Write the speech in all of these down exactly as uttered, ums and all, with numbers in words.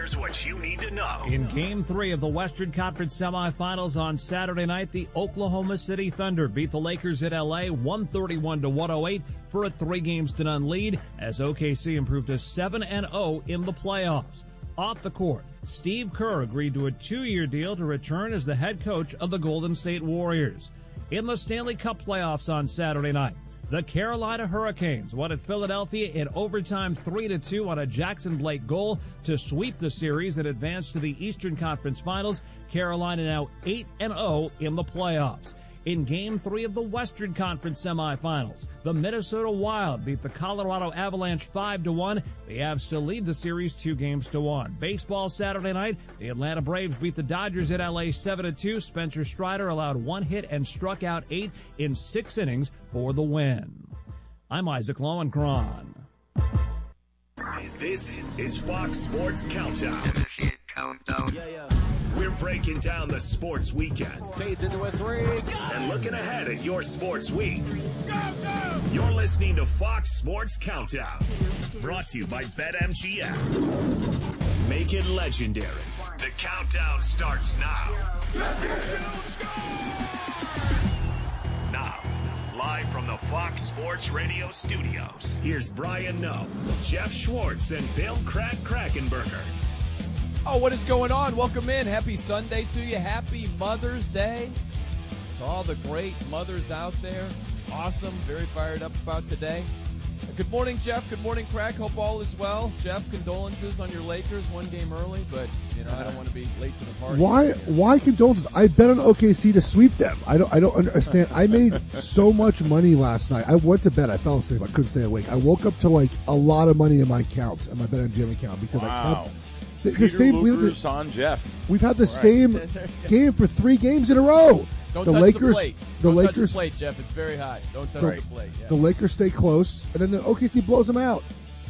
Here's what you need to know. In Game three of the Western Conference semifinals on Saturday night, the Oklahoma City Thunder beat the Lakers at L A one thirty-one to one oh eight for a three games to none lead as O K C improved to seven and oh in the playoffs. Off the court, Steve Kerr agreed to a two-year deal to return as the head coach of the Golden State Warriors. In the Stanley Cup playoffs on Saturday night, the Carolina Hurricanes won at Philadelphia in overtime three to two on a Jackson Blake goal to sweep the series and advance to the Eastern Conference Finals. Carolina now eight and oh in the playoffs. In Game three of the Western Conference semifinals, the Minnesota Wild beat the Colorado Avalanche five to one. The Avs still lead the series two games to one. Baseball Saturday night, the Atlanta Braves beat the Dodgers at L A seven to two. Spencer Strider allowed one hit and struck out eight in six innings for the win. I'm Isaac Lowenkron. This is Fox Sports Countdown. Countdown. Yeah, yeah. We're breaking down the sports weekend. Fades into a three. And looking ahead at your sports week. Go, go. You're listening to Fox Sports Countdown. Brought to you by BetMGM. Make it legendary. The countdown starts now. Now, live from the Fox Sports Radio studios, here's Brian Noe, Jeff Schwartz, and Bill Crack Krakenberger. Oh, what is going on? Welcome in. Happy Sunday to you. Happy Mother's Day to all the great mothers out there. Awesome. Very fired up about today. Good morning, Jeff. Good morning, Crack. Hope all is well. Jeff, condolences on your Lakers. One game early, but, you know, I don't want to be late to the party. Why Why condolences? I bet on O K C to sweep them. I don't I don't understand. I made so much money last night. I went to bed. I fell asleep. I couldn't stay awake. I woke up to, like, a lot of money in my account, in my BetMGM account, because wow. I kept... The, Peter the same, Luger's on Jeff. We've had the right. same game for three games in a row. Don't the touch Lakers, the plate. The Don't Lakers, touch the plate, Jeff. It's very high. Don't touch the, the plate. Yeah. The Lakers stay close, and then the O K C blows them out.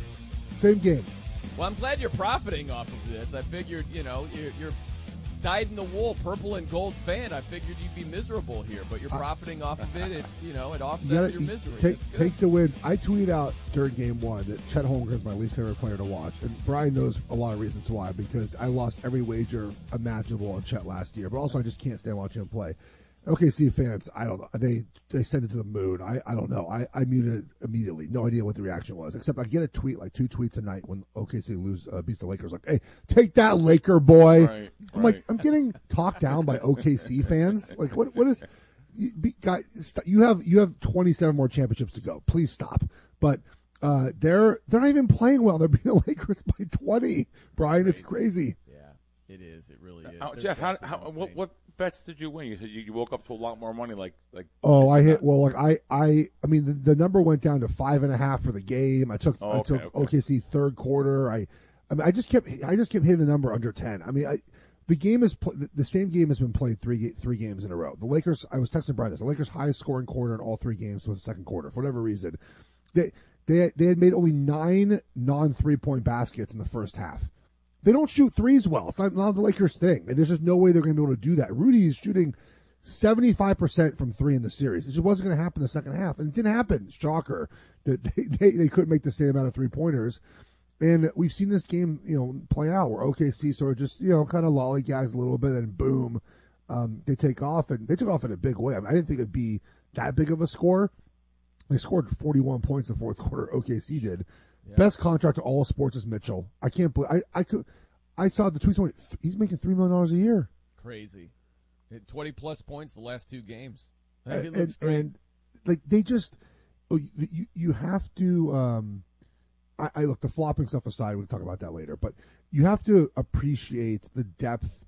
Same game. Well, I'm glad you're profiting off of this. I figured, you know, you're, you're dyed-in-the-wool purple and gold fan. I figured you'd be miserable here, but you're profiting off of it. It, you know, it offsets you gotta, your misery. Take, take the wins. I tweeted out during game one that Chet Holmgren's my least favorite player to watch, and Brian knows a lot of reasons why, because I lost every wager imaginable on Chet last year, but also I just can't stand watching him play. O K C fans, I don't know. They they send it to the moon. I, I don't know. I, I muted it immediately. No idea what the reaction was, except I get a tweet, like two tweets a night when O K C lose uh, beats the Lakers. Like, hey, take that, Laker boy. Right, I'm right. like, I'm getting talked down by O K C fans. Like, what what is? You, be, guy, st- you have you have twenty-seven more championships to go. Please stop. But uh, they're they're not even playing well. They're beating the Lakers by twenty. Brian, it's crazy. Yeah, it is. It really is. Uh, Jeff, how, how what, what bets did you win? You said you, you woke up to a lot more money. Like like. Oh, I hit well. Like I I I mean the, the number went down to five and a half for the game. I took oh, I okay, took okay. O K C third quarter. I I mean I just kept I just kept hitting the number under ten. I mean I. The game is pl- the same game has been played three three games in a row. The Lakers. I was texting Brian this. The Lakers' highest scoring quarter in all three games was the second quarter. For whatever reason, they they they had made only nine non three point baskets in the first half. They don't shoot threes well. It's not, not the Lakers' thing. And there's just no way they're going to be able to do that. Rudy is shooting seventy-five percent from three in the series. It just wasn't going to happen in the second half, and it didn't happen. Shocker that they, they they couldn't make the same amount of three pointers. And we've seen this game, you know, play out where O K C sort of just, you know, kind of lollygags a little bit, and boom, um, they take off, and they took off in a big way. I mean, I didn't think it'd be that big of a score. They scored forty-one points in the fourth quarter. O K C did. Yeah. Best contract to all sports is Mitchell. I can't believe I, I could. I saw the tweets. He's making three million dollars a year. Crazy, twenty plus points the last two games. And, and, and like they just, you you have to. Um, I, I look, the flopping stuff aside, we'll talk about that later, but you have to appreciate the depth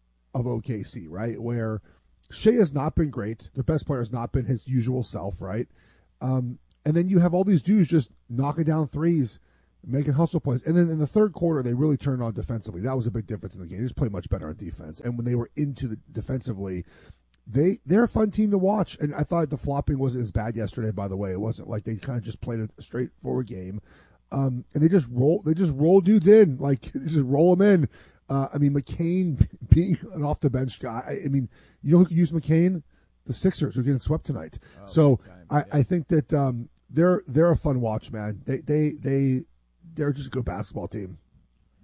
of O K C, right? Where Shea has not been great. Their best player has not been his usual self, right? Um, and then you have all these dudes just knocking down threes, making hustle plays. And then in the third quarter, they really turned on defensively. That was a big difference in the game. They just played much better on defense. And when they were into the defensively, they, they're a fun team to watch. And I thought the flopping wasn't as bad yesterday, by the way. It wasn't like they kind of just played a straightforward game. Um, and they just roll, they just roll dudes in, like they just roll them in. Uh, I mean, McCain being an off the bench guy. I, I mean, you know who could use McCain? The Sixers are getting swept tonight. Oh, so I, yeah. I think that um, they're they're a fun watch, man. They they they they're just a good basketball team.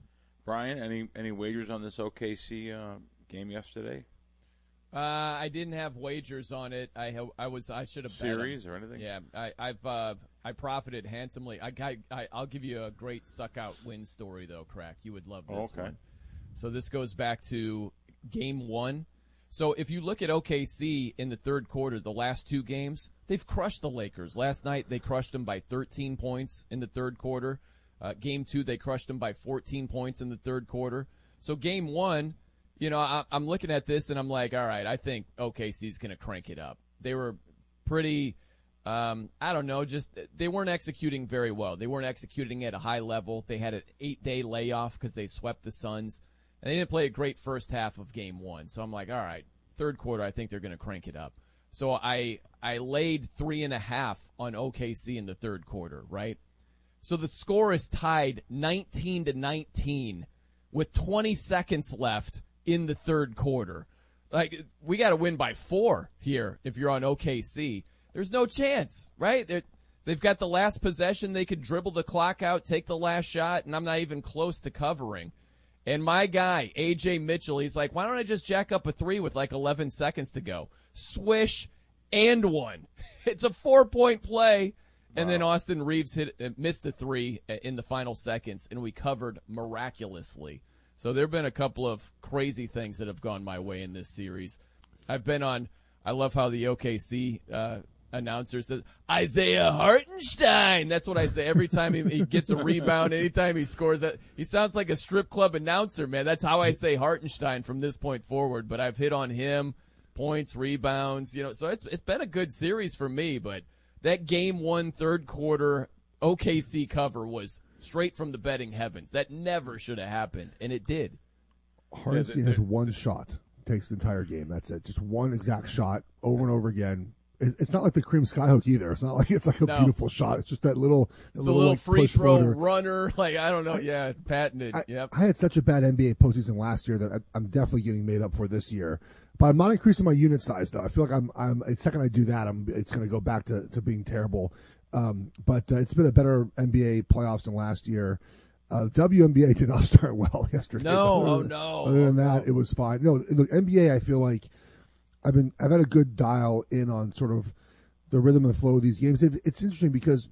Brian, any any wagers on this O K C uh, game yesterday? Uh, I didn't have wagers on it. I ha- I was I should have series or anything. Yeah, I, I've uh, I profited handsomely. I, I, I I'll give you a great suck out win story though, Crack. You would love this oh, okay. one. So this goes back to game one. So if you look at O K C in the third quarter, the last two games, they've crushed the Lakers. Last night they crushed them by thirteen points in the third quarter. Uh, game two they crushed them by fourteen points in the third quarter. So game one. You know, I, I'm looking at this and I'm like, all right, I think O K C's going to crank it up. They were pretty, um, I don't know, just they weren't executing very well. They weren't executing at a high level. They had an eight-day layoff because they swept the Suns. And they didn't play a great first half of game one. So I'm like, all right, third quarter, I think they're going to crank it up. So I I laid three and a half on O K C in the third quarter, right? So the score is tied nineteen to nineteen with twenty seconds left in the third quarter. Like, we got to win by four here if you're on O K C. There's no chance, right? They're, they've got the last possession. They could dribble the clock out, take the last shot, and I'm not even close to covering. And my guy, A J Mitchell, he's like, why don't I just jack up a three with like eleven seconds to go? Swish and one. It's a four-point play. And wow. Then Austin Reeves hit uh, missed a three in the final seconds, and we covered miraculously. So there have been a couple of crazy things that have gone my way in this series. I've been on, I love how the O K C uh, announcer says, Isaiah Hartenstein. That's what I say every time he, he gets a rebound, anytime he scores. That he sounds like a strip club announcer, man. That's how I say Hartenstein from this point forward. But I've hit on him, points, rebounds, you know. So it's it's been a good series for me. But that game one, third quarter O K C cover was straight from the betting heavens. That never should have happened, and it did. Hartenstein yeah, has one shot, takes the entire game. That's it. Just one exact shot over and over again. It's not like the cream skyhook either. It's not like it's like a no. beautiful shot. It's just that little, it's little, a little like, free throw floater. runner. Like I don't know. I, yeah, patented. I, yep. I had such a bad N B A postseason last year that I, I'm definitely getting made up for this year. But I'm not increasing my unit size though. I feel like I'm. I'm. The second I do that, I'm. It's going to go back to, to being terrible. Um, but uh, it's been a better N B A playoffs than last year. Uh, W N B A did not start well yesterday. No, oh than, no. Other than oh, that, no. it was fine. No, the N B A, I feel like I've been. I've had a good dial in on sort of the rhythm and flow of these games. It, it's interesting because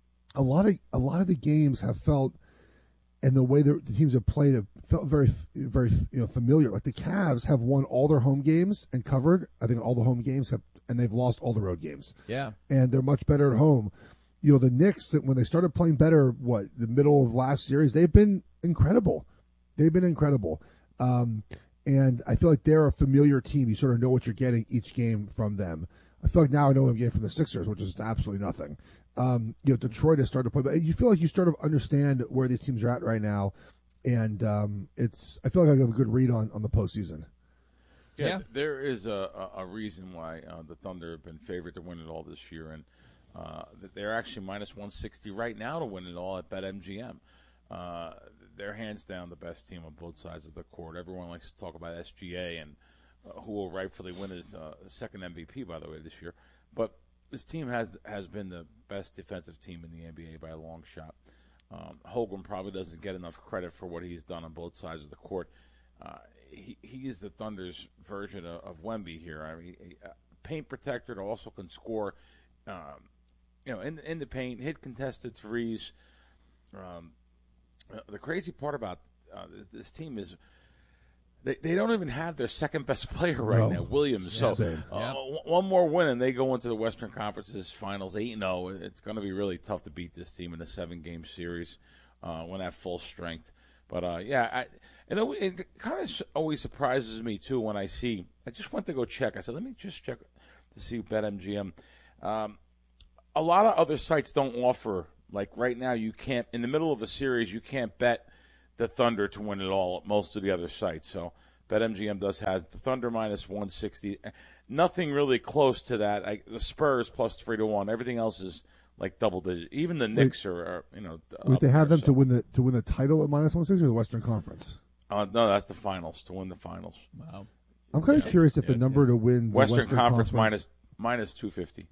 a lot of a lot of the games have felt, and the way the, the teams have played have felt very, very you know familiar. Like the Cavs have won all their home games and covered. I think all the home games have, and they've lost all the road games. Yeah, and they're much better at home. You know, the Knicks, when they started playing better, what, the middle of last series, they've been incredible. They've been incredible. Um, and I feel like they're a familiar team. You sort of know what you're getting each game from them. I feel like now I know what I'm getting from the Sixers, which is absolutely nothing. Um, you know, Detroit has started to play, but you feel like you sort of understand where these teams are at right now. And um, it's, I feel like I have a good read on, on the postseason. Yeah, yeah. There is a, a reason why uh, the Thunder have been favored to win it all this year. And Uh, they're actually minus one sixty right now to win it all at BetMGM. Uh, they're hands down the best team on both sides of the court. Everyone likes to talk about S G A and uh, who will rightfully win his uh, second M V P, by the way, this year. But this team has has been the best defensive team in the N B A by a long shot. Um, Hogan probably doesn't get enough credit for what he's done on both sides of the court. Uh, he, he is the Thunder's version of, of Wemby here. I mean, he, uh, paint protector that also can score. Um, You know, in in the paint, hit contested threes. Um, the crazy part about uh, this, this team is they, they don't even have their second best player right no. now, Williams. Yeah, so uh, yeah. one more win and they go into the Western Conference's finals eight and zero. It's going to be really tough to beat this team in a seven game series uh, when at full strength. But uh, yeah, I, and it, it kind of always surprises me too when I see. I just went to go check. I said, let me just check to see BetMGM. Um, A lot of other sites don't offer, like right now you can't, in the middle of a series, you can't bet the Thunder to win it all at most of the other sites. So BetMGM does has the Thunder minus one sixty. Nothing really close to that. I, the Spurs plus three to one. Everything else is like double digit. Even the Knicks wait, are, are, you know. Wait, they have there, them so. to win the to win the title at minus one sixty or the Western Conference? Uh, no, that's the finals, to win the finals. Wow. I'm kind of Yeah, curious if yeah, the number yeah. to win the Western, Western Conference, Conference minus, minus two fifty.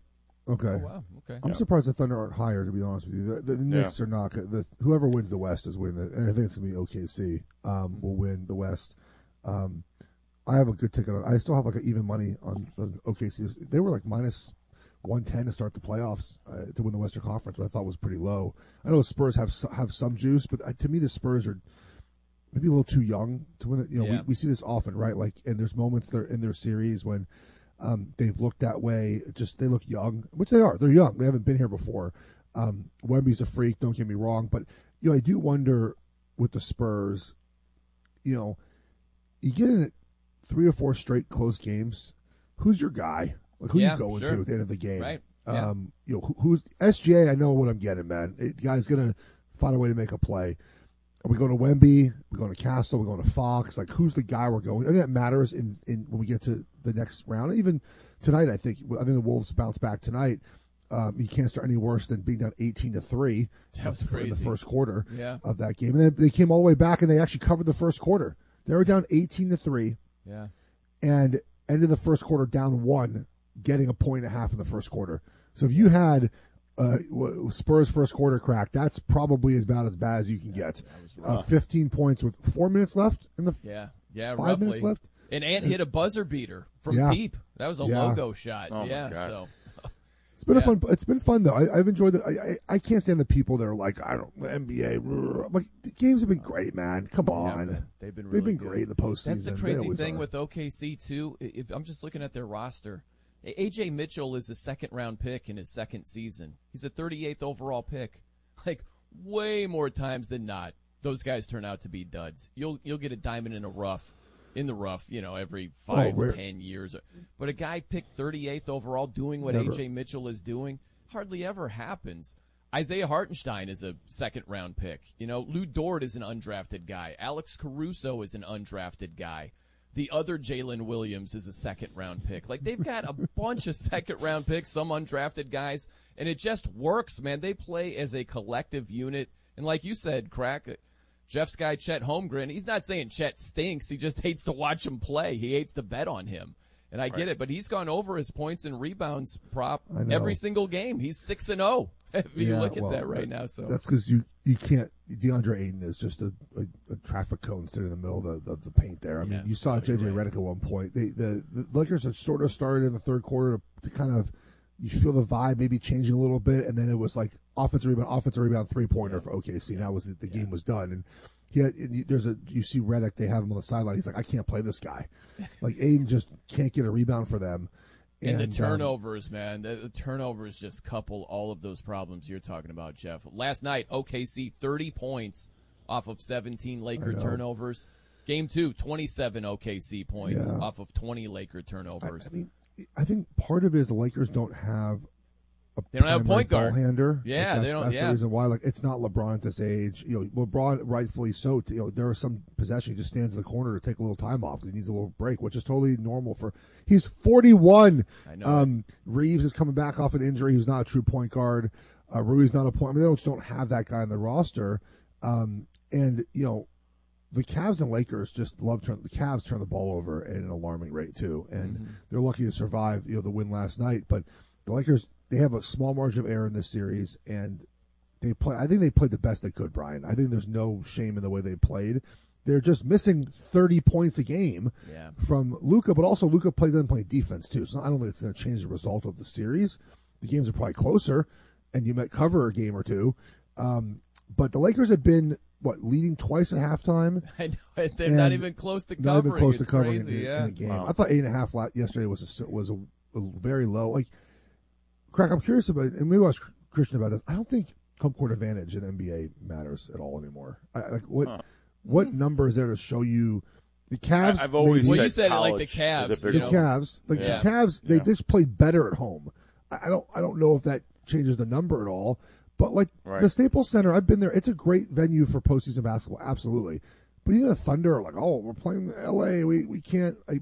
Okay. Oh, wow. Okay. I'm Yeah. surprised the Thunder aren't higher, to be honest with you. The, the, the Knicks Yeah. are not. The, whoever wins the West is winning the, and I think it's going to be O K C um, will win the West. Um, I have a good ticket on. I still have like an even money on, on O K C. They were like minus one ten to start the playoffs uh, to win the Western Conference, which I thought was pretty low. I know the Spurs have have some juice, but uh, to me the Spurs are maybe a little too young to win it. You know, Yeah. we, we see this often, right? Like, and there's moments there in their series when um, they've looked that way. Just they look young, which they are. They're young. They haven't been here before. Um, Wemby's a freak. Don't get me wrong, but you know, I do wonder with the Spurs. You know, you get in it three or four straight close games. Who's your guy? Like, who Yeah, you going sure. to at the end of the game? Right. Yeah. Um, you know, who, who's S G A? I know what I'm getting, man. It, the guy's gonna find a way to make a play. Are we going to Wemby? Are we going to Castle? Are we going to Fox? Like, who's the guy we're going? I think that matters in, in when we get to the next round. Even tonight, I think I think the Wolves bounce back tonight. Um, you can't start any worse than being down eighteen to three That was in the crazy. first quarter Yeah. of that game, and then they came all the way back and they actually covered the first quarter. They were down eighteen to three, Yeah. and ended the first quarter down one, getting a point and a half in the first quarter. So if you had uh, Spurs first quarter crack, that's probably about as bad as you can get. Uh, fifteen points with four minutes left in the f- Yeah. Yeah. five roughly. minutes left. And Ant hit a buzzer beater from Yeah. deep. That was a Yeah. logo shot. Oh, my yeah. God. So. It's been a Yeah. fun. It's been fun though. I, I've enjoyed it. I, I I can't stand the people that are like, I don't N B A. I'm like, the games have been great, man. Come Yeah, on, man. They've been they've really been good. great in the postseason. That's the They crazy always thing are. with O K C too. If I'm just looking at their roster, A J Mitchell is a second round pick in his second season. He's a thirty-eighth overall pick. Like, way more times than not, those guys turn out to be duds. You'll you'll get a diamond in a rough, in the rough, you know, every five, rare. ten years. But a guy picked thirty-eighth overall doing what Never. A J Mitchell is doing hardly ever happens. Isaiah Hartenstein is a second round pick. You know, Lou Dort is an undrafted guy. Alex Caruso is an undrafted guy. The other Jalen Williams is a second round pick. Like, they've got a bunch of second round picks, some undrafted guys, and it just works, man. They play as a collective unit. And like you said, Crack, Jeff's guy Chet Holmgren, he's not saying Chet stinks. He just hates to watch him play. He hates to bet on him. And I Right. get it, but he's gone over his points and rebounds prop I know. every single game. He's six and zero. If you Yeah, look at well, that right now, so that's because you you can't. DeAndre Ayton is just a, a, a traffic cone sitting in the middle of the, of the paint there. I Yeah, mean, you saw no, J J you're right. Redick at one point. They, the the Lakers had sort of started in the third quarter to, to kind of you feel the vibe maybe changing a little bit, and then it was like offensive rebound, offensive rebound, three pointer Yeah. for O K C. And that was the, the game was done. And he had, there's a you see Redick, they have him on the sideline. He's like, I can't play this guy. Like Ayton just can't get a rebound for them. And, the um, turnovers, man. The, the turnovers just couple all of those problems you're talking about, Jeff. Last night, O K C, thirty points off of seventeen Laker I know. turnovers. Game two, twenty-seven O K C points Yeah. off of twenty Laker I, turnovers. I mean, I think part of it is the Lakers don't have a They don't have a primary point guard. ball handler. Yeah, Like, that's, they don't- That's yeah. the reason why. Like, it's not LeBron at this age. You know, LeBron rightfully so. You know, there are some possessions he just stands in the corner to take a little time off because he needs a little break, which is totally normal for. He's forty-one. I know. Um, Reeves is coming back off an injury. He's not a true point guard. Uh, Rui's not a point. I mean, they just don't have that guy on the roster. Um, and you know, the Cavs and Lakers just love turn. The Cavs turn the ball over at an alarming rate too, and Mm-hmm. they're lucky to survive. You know, the win last night, but the Lakers, they have a small margin of error in this series, and they play. I think they played the best they could, Brian. I think there's no shame in the way they played. They're just missing thirty points a game Yeah. from Luka, but also Luka play doesn't play defense too. So I don't think it's going to change the result of the series. The games are probably closer, and you might cover a game or two. Um, but the Lakers have been what leading twice at halftime. I know. They're not And even close to Not covering. even close to It's covering crazy, in, yeah. in the game. Wow. I thought eight and a half la- yesterday was a, was a, a very low. Like, Crack, I'm curious about, and maybe I was Christian about this. I don't think home court advantage in N B A matters at all anymore. I, like, what Huh. what number is there to show you the Cavs? I, I've always maybe- Well, said you said it like the college is Cavs, a you bigger the know. Cavs, like Yeah. the Cavs, they Yeah. just played better at home. I, I don't, I don't know if that changes the number at all. But like Right. the Staples Center, I've been there. It's a great venue for postseason basketball, absolutely. But even the Thunder are like, oh, we're playing L A. We we can't. I,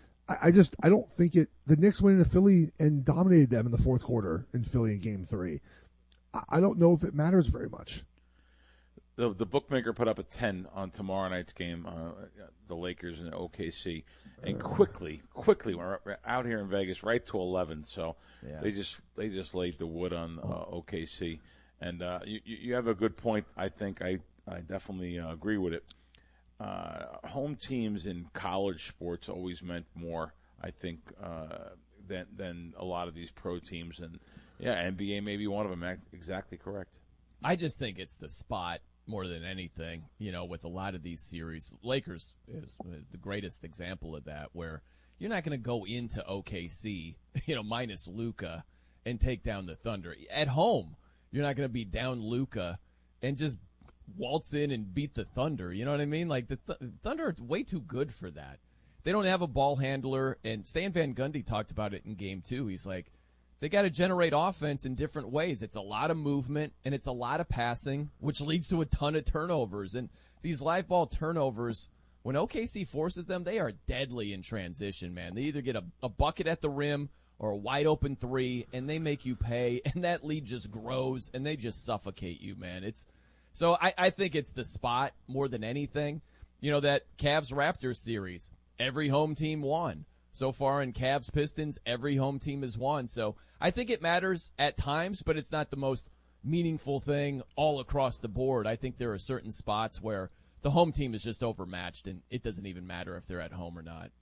I just I don't think it. The Knicks went into Philly and dominated them in the fourth quarter in Philly in Game Three. I, I don't know if it matters very much. the, the bookmaker put up a ten on tomorrow night's game, uh, the Lakers and O K C, and quickly, quickly we're out here in Vegas right to eleven. So yeah. they just they just laid the wood on uh, O K C, and uh, you you have a good point. I think I I definitely uh, agree with it. Uh, home teams in college sports always meant more, I think, uh, than than a lot of these pro teams, and yeah, N B A may be one of them. Exactly correct. I just think it's the spot more than anything, you know, with a lot of these series. Lakers is, is the greatest example of that, where you're not going to go into O K C, you know, minus Luka and take down the Thunder. At home, you're not going to be down Luka and just waltz in and beat the Thunder. You know what I mean? Like, the Th- Thunder are way too good for that. They don't have a ball handler, and Stan Van Gundy talked about it in game two. He's like, they got to generate offense in different ways. It's a lot of movement, and it's a lot of passing, which leads to a ton of turnovers. And these live ball turnovers, when O K C forces them, they are deadly in transition, man. They either get a, a bucket at the rim or a wide-open three, and they make you pay, and that lead just grows, and they just suffocate you, man. It's So I, I think it's the spot more than anything. You know, that Cavs-Raptors series, every home team won. So far in Cavs-Pistons, every home team has won. So I think it matters at times, but it's not the most meaningful thing all across the board. I think there are certain spots where the home team is just overmatched, and it doesn't even matter if they're at home or not.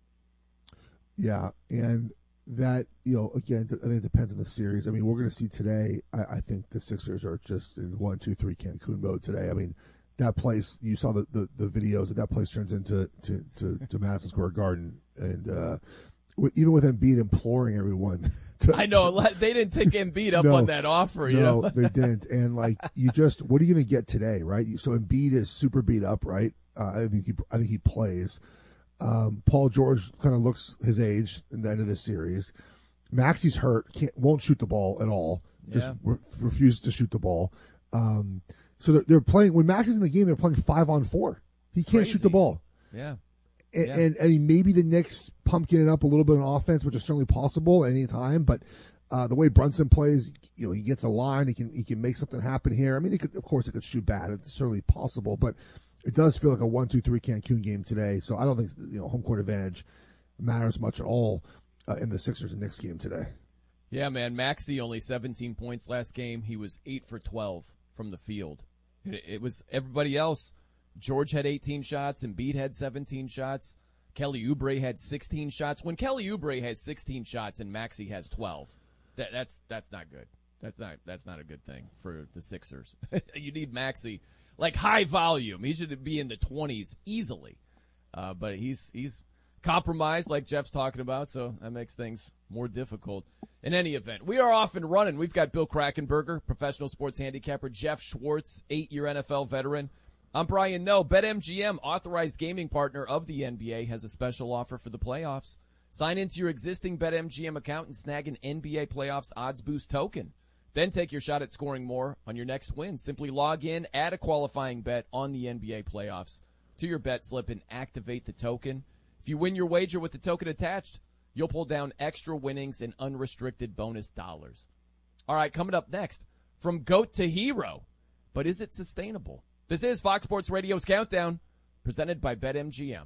Yeah, and that, you know, again, I think it depends on the series. I mean, we're going to see today, I, I think the Sixers are just in one, two, three Cancun mode today. I mean, that place, you saw the, the, the videos that that place turns into to, to, to Madison Square Garden. And uh, even with Embiid imploring everyone. To, I know. They didn't take Embiid up no, on that offer. You no, know? they didn't. And, like, you just, what are you going to get today, right? So Embiid is super beat up, right? Uh, I think he, I think he plays. Um, Paul George kind of looks his age in the end of this series. Maxi's hurt, can't, won't shoot the ball at all. Just yeah. re- refuses to shoot the ball. Um, so they're, they're playing, when Max is in the game, they're playing five on four. He can't Crazy. shoot the ball. Yeah. And, yeah. and, and maybe the Knicks pumpkin it up a little bit on offense, which is certainly possible at any time. But uh, the way Brunson plays, you know, he gets a line, he can he can make something happen here. I mean, he could, of course, it could shoot bad. It's certainly possible, but it does feel like a one two three Cancun game today. So I don't think, you know, home court advantage matters much at all uh, in the Sixers and Knicks game today. Yeah, man. Maxey only seventeen points last game. He was eight for twelve from the field. It, it was everybody else. George had eighteen shots. Embiid had seventeen shots. Kelly Oubre had sixteen shots. When Kelly Oubre has sixteen shots and Maxey has twelve, that, that's that's not good. That's not that's not a good thing for the Sixers. You need Maxey, like, high volume. He should be in the twenties easily. Uh, but he's he's compromised, like Jeff's talking about, so that makes things more difficult. In any event, we are off and running. We've got Bill Krackomberger, professional sports handicapper, Jeff Schwartz, eight-year N F L veteran. I'm Brian Noe. BetMGM, authorized gaming partner of the N B A, has a special offer for the playoffs. Sign into your existing BetMGM account and snag an N B A Playoffs Odds Boost token. Then take your shot at scoring more on your next win. Simply log in, add a qualifying bet on the N B A Playoffs to your bet slip, and activate the token. If you win your wager with the token attached, you'll pull down extra winnings and unrestricted bonus dollars. All right, coming up next, from GOAT to hero, but is it sustainable? This is Fox Sports Radio's Countdown, presented by BetMGM.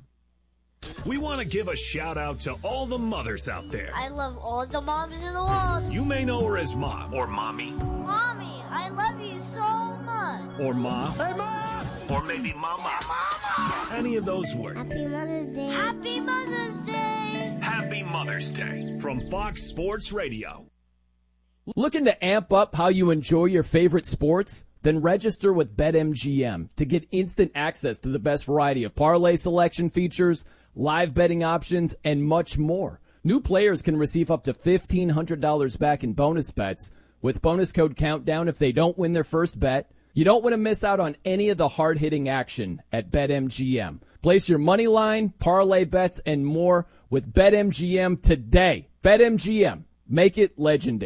We want to give a shout out to all the mothers out there. I love all the moms in the world. You may know her as Mom or Mommy. Mommy, I love you so much. Or Ma. Hey, Ma! Or maybe Mama. Mama! Any of those work. Happy Mother's Day. Happy Mother's Day. Happy Mother's Day from Fox Sports Radio. Looking to amp up how you enjoy your favorite sports? Then register with BetMGM to get instant access to the best variety of parlay selection features, live betting options, and much more. New players can receive up to fifteen hundred dollars back in bonus bets with bonus code COUNTDOWN if they don't win their first bet. You don't want to miss out on any of the hard-hitting action at BetMGM. Place your money line, parlay bets, and more with BetMGM today. BetMGM. Make it legendary.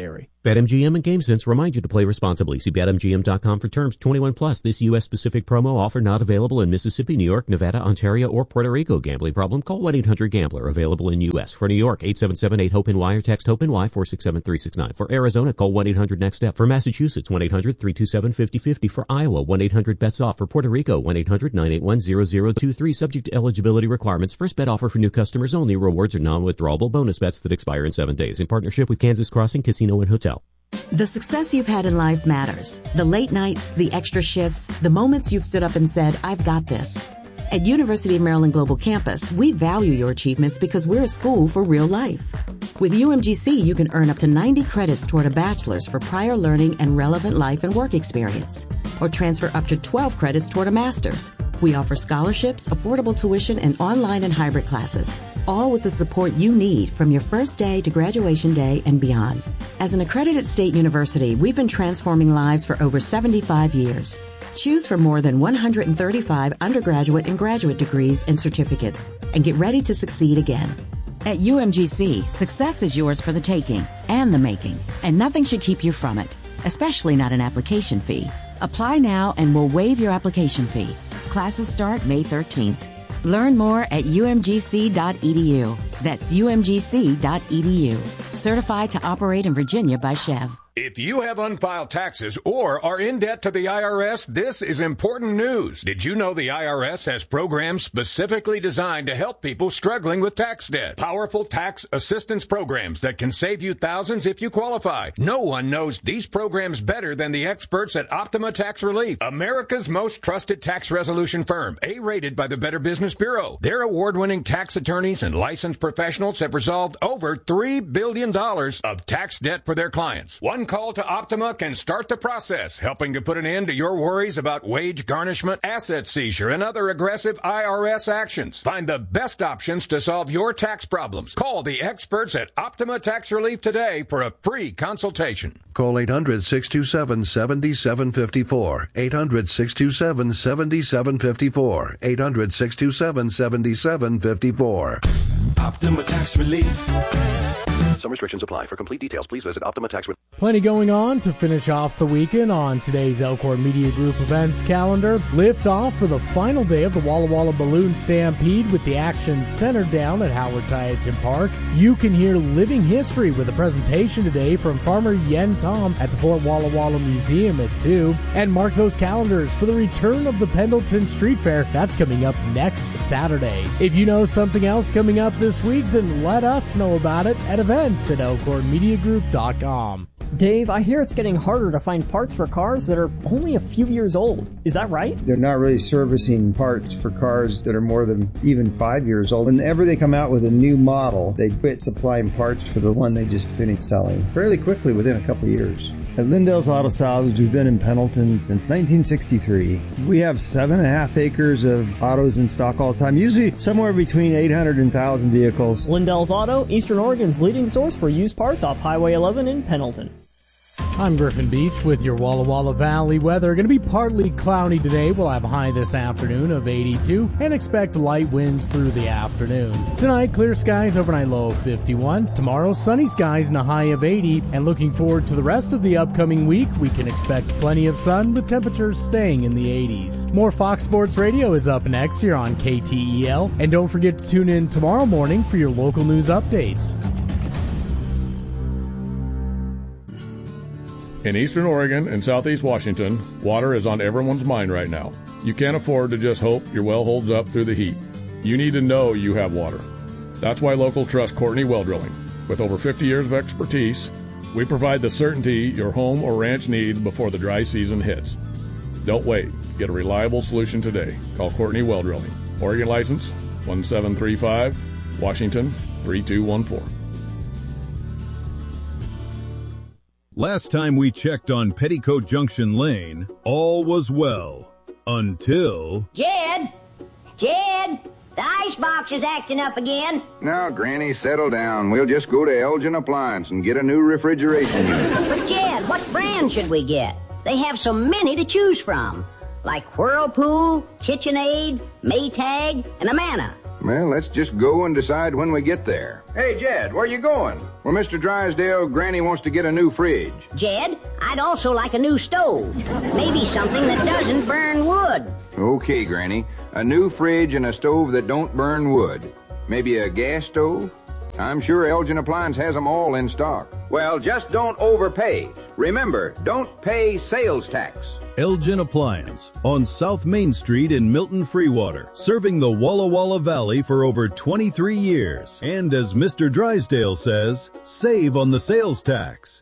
BetMGM and GameSense remind you to play responsibly. See Bet M G M dot com for terms. twenty-one plus. This U S-specific promo offer not available in Mississippi, New York, Nevada, Ontario, or Puerto Rico. Gambling problem? Call one eight hundred gambler. Available in U S. For New York, eight seven seven eight hope N Y or text HOPE-NY four six seven three six nine. For Arizona, call one eight hundred next step. For Massachusetts, one eight hundred three two seven five zero five zero. For Iowa, one eight hundred bets off. For Puerto Rico, one eight hundred nine eight one zero zero two three. Subject to eligibility requirements. First bet offer for new customers only. Rewards are non-withdrawable bonus bets that expire in seven days. In partnership with Kansas Crossing Casino and Hotel. The success you've had in life matters. The late nights, the extra shifts, the moments you've stood up and said, I've got this. At University of Maryland Global Campus, we value your achievements because we're a school for real life. With U M G C, you can earn up to ninety credits toward a bachelor's for prior learning and relevant life and work experience, or transfer up to twelve credits toward a master's. We offer scholarships, affordable tuition, and online and hybrid classes, all with the support you need from your first day to graduation day and beyond. As an accredited state university, we've been transforming lives for over seventy-five years. Choose from more than one hundred thirty-five undergraduate and graduate degrees and certificates, and get ready to succeed again. At U M G C, success is yours for the taking and the making, and nothing should keep you from it, especially not an application fee. Apply now and we'll waive your application fee. Classes start May thirteenth. Learn more at U M G C dot E D U. That's U M G C dot E D U. Certified to operate in Virginia by Chev. If you have unfiled taxes or are in debt to the I R S, this is important news. Did you know the I R S has programs specifically designed to help people struggling with tax debt? Powerful tax assistance programs that can save you thousands if you qualify. No one knows these programs better than the experts at Optima Tax Relief, America's most trusted tax resolution firm, A-rated by the Better Business Bureau. Their award-winning tax attorneys and licensed professionals have resolved over three billion dollars of tax debt for their clients. One call to Optima can start the process, helping to put an end to your worries about wage garnishment, asset seizure, and other aggressive I R S actions. Find the best options to solve your tax problems. Call the experts at Optima Tax Relief today for a free consultation. Call eight hundred, six two seven, seven seven five four. eight hundred, six two seven, seven seven five four. eight hundred, six two seven, seven seven five four. Optima Tax Relief. Some restrictions apply. For complete details, please visit Optima Tax Relief. Plenty going on to finish off the weekend on today's Elkhorn Media Group events calendar. Lift off for the final day of the Walla Walla Balloon Stampede with the action centered down at Howard Tyson Park. You can hear living history with a presentation today from Farmer Yen Tom at the Fort Walla Walla Museum at two. And mark those calendars for the return of the Pendleton Street Fair. That's coming up next Saturday. If you know something else coming up this week, then let us know about it at events at elkhorn media group dot com. Dave, I hear it's getting harder to find parts for cars that are only a few years old. Is that right? They're not really servicing parts for cars that are more than even five years old. Whenever they come out with a new model, they quit supplying parts for the one they just finished selling fairly quickly within a couple of years. At Lindell's Auto Salvage, we've been in Pendleton since nineteen sixty-three. We have seven and a half acres of autos in stock all the time, usually somewhere between eight hundred and one thousand vehicles. Lindell's Auto, Eastern Oregon's leading source for used parts off Highway eleven in Pendleton. I'm Griffin Beach with your Walla Walla Valley weather. Going to be partly cloudy today. We'll have a high this afternoon of eighty-two and expect light winds through the afternoon. Tonight, clear skies, overnight low of fifty-one. Tomorrow, sunny skies and a high of eighty. And looking forward to the rest of the upcoming week, we can expect plenty of sun with temperatures staying in the eighties. More Fox Sports Radio is up next here on K T E L. And don't forget to tune in tomorrow morning for your local news updates. In Eastern Oregon and Southeast Washington, water is on everyone's mind right now. You can't afford to just hope your well holds up through the heat. You need to know you have water. That's why locals trust Courtney Well Drilling. With over fifty years of expertise, we provide the certainty your home or ranch needs before the dry season hits. Don't wait. Get a reliable solution today. Call Courtney Well Drilling. Oregon license one seven three five, Washington three two one four. Last time we checked on Petticoat Junction Lane, all was well. Until... Jed! Jed! The icebox is acting up again. Now, Granny, settle down. We'll just go to Elgin Appliance and get a new refrigeration unit. But, Jed, what brand should we get? They have so many to choose from. Like Whirlpool, KitchenAid, Maytag, and Amana. Well, let's just go and decide when we get there. Hey, Jed, where you going? Well, Mister Drysdale, Granny wants to get a new fridge. Jed, I'd also like a new stove. Maybe something that doesn't burn wood. Okay, Granny. A new fridge and a stove that don't burn wood. Maybe a gas stove? I'm sure Elgin Appliance has them all in stock. Well, just don't overpay. Remember, don't pay sales tax. Elgin Appliance on South Main Street in Milton Freewater, serving the Walla Walla Valley for over twenty-three years. And as Mister Drysdale says, save on the sales tax.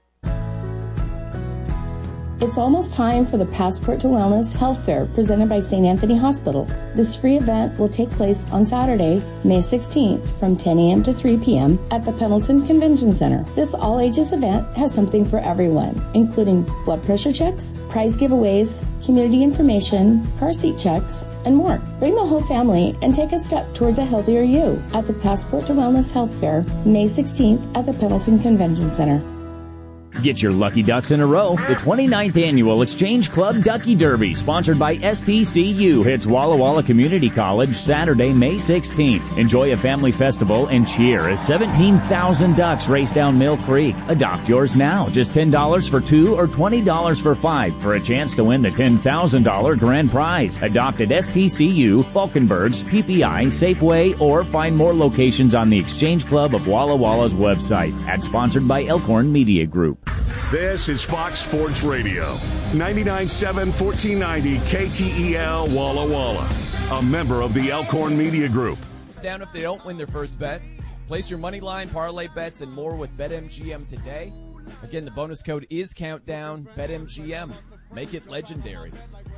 It's almost time for the Passport to Wellness Health Fair presented by Saint Anthony Hospital. This free event will take place on Saturday, May sixteenth from ten a.m. to three p.m. at the Pendleton Convention Center. This all-ages event has something for everyone, including blood pressure checks, prize giveaways, community information, car seat checks, and more. Bring the whole family and take a step towards a healthier you at the Passport to Wellness Health Fair, May sixteenth at the Pendleton Convention Center. Get your lucky ducks in a row. The twenty-ninth Annual Exchange Club Ducky Derby, sponsored by S T C U, hits Walla Walla Community College Saturday, May sixteenth. Enjoy a family festival and cheer as seventeen thousand ducks race down Mill Creek. Adopt yours now. Just ten dollars for two or twenty dollars for five for a chance to win the ten thousand dollars grand prize. Adopt at S T C U, Falkenbergs, P P I, Safeway, or find more locations on the Exchange Club of Walla Walla's website. Ad sponsored by Elkhorn Media Group. This is Fox Sports Radio, ninety-nine point seven, fourteen ninety K T E L Walla Walla, a member of the Elkhorn Media Group. Down if they don't win their first bet. Place your money line, parlay bets, and more with BetMGM today. Again, the bonus code is Countdown, BetMGM. Make it legendary.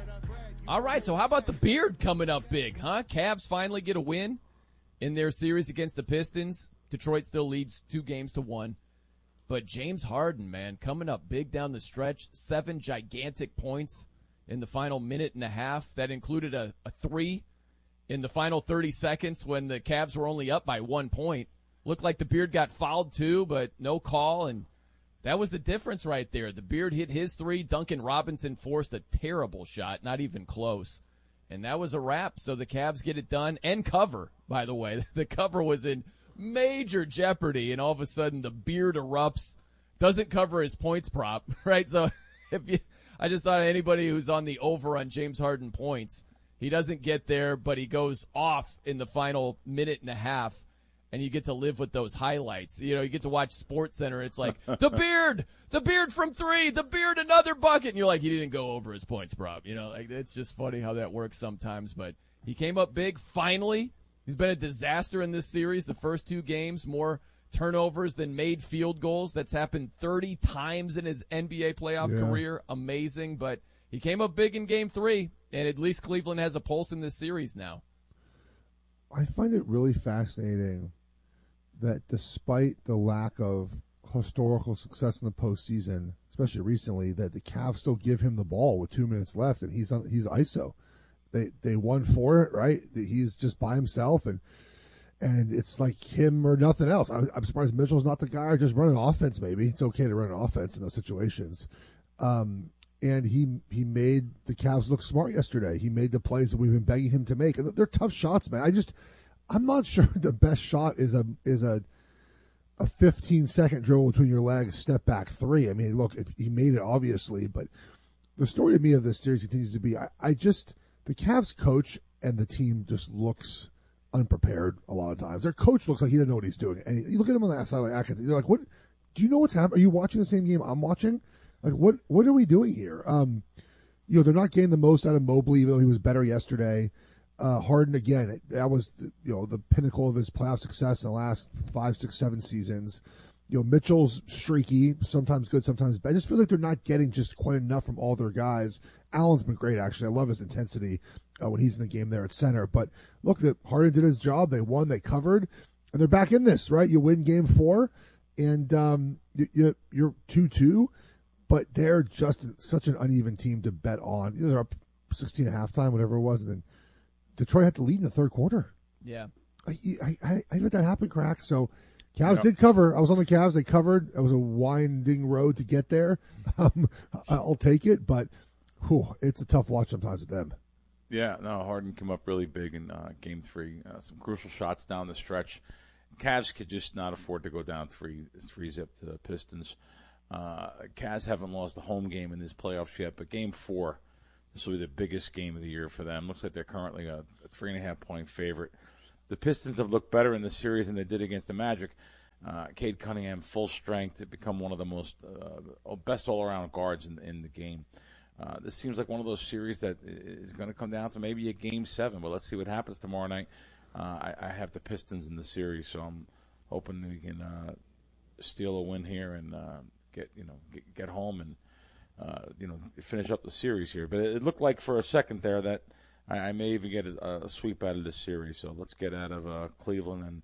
All right, so how about the Beard coming up big, huh? Cavs finally get a win in their series against the Pistons. Detroit still leads two games to one. But James Harden, man, coming up big down the stretch. Seven gigantic points in the final minute and a half. That included a, a three in the final thirty seconds when the Cavs were only up by one point. Looked like the Beard got fouled too, but no call, and that was the difference right there. The Beard hit his three. Duncan Robinson forced a terrible shot, not even close. And that was a wrap, so the Cavs get it done. And cover, by the way. The cover was in major jeopardy, and all of a sudden the Beard erupts, doesn't cover his points prop, right? So if you, I just thought anybody who's on the over on James Harden points, he doesn't get there, but he goes off in the final minute and a half, and you get to live with those highlights. You know, you get to watch SportsCenter. It's like, the Beard, the Beard from three, the Beard another bucket, and you're like, he didn't go over his points prop. You know, like, it's just funny how that works sometimes, but he came up big finally. He's been a disaster in this series. The first two games, more turnovers than made field goals. That's happened thirty times in his N B A playoff Yeah. career. Amazing. But he came up big in game three, and at least Cleveland has a pulse in this series now. I find it really fascinating that despite the lack of historical success in the postseason, especially recently, that the Cavs still give him the ball with two minutes left, and he's on, he's I S O. They they won for it, right? He's just by himself, and and it's like him or nothing else. I, I'm surprised Mitchell's not the guy just running offense. Maybe it's okay to run an offense in those situations. Um, and he he made the Cavs look smart yesterday. He made the plays that we've been begging him to make, and they're tough shots, man. I just I'm not sure the best shot is a is a a fifteen second dribble between your legs, step back three. I mean, look, if he made it obviously, but the story to me of this series continues to be I, I just. The Cavs coach and the team just looks unprepared a lot of times. Their coach looks like he doesn't know what he's doing. And you look at him on the sideline, you're like, "What? Do you know what's happening? Are you watching the same game I'm watching? Like, what? What are we doing here?" Um, you know, they're not getting the most out of Mobley, even though he was better yesterday. Uh, Harden again, that was the, you know the pinnacle of his playoff success in the last five, six, seven seasons. You know, Mitchell's streaky, sometimes good, sometimes bad. I just feel like they're not getting just quite enough from all their guys. Allen's been great, actually. I love his intensity uh, when he's in the game there at center. But look, the Harden did his job. They won, they covered, and they're back in this, right? You win game four, and um, you, you, you're two two, but they're just such an uneven team to bet on. You know, they're up sixteen at halftime, whatever it was, and then Detroit had to lead in the third quarter. Yeah. I, I, I, I let that happen, Crack. So Cavs Yep. did cover. I was on the Cavs. They covered. It was a winding road to get there. Um, I'll take it, but whew, it's a tough watch sometimes with them. Yeah, no, Harden came up really big in uh, game three. Uh, some crucial shots down the stretch. Cavs could just not afford to go down three three zip to the Pistons. Uh, Cavs haven't lost a home game in this playoffs yet, but game four, this will be the biggest game of the year for them. Looks like they're currently a, a three and a half point favorite. The Pistons have looked better in the series than they did against the Magic. Uh, Cade Cunningham, full strength, to become one of the most uh, best all around guards in, in the game. Uh, this seems like one of those series that is going to come down to maybe a game seven, but let's see what happens tomorrow night. Uh, I, I have the Pistons in the series, so I'm hoping we can uh, steal a win here and uh, get you know get, get home and uh, you know finish up the series here. But it looked like for a second there that I, I may even get a, a sweep out of this series. So let's get out of uh, Cleveland and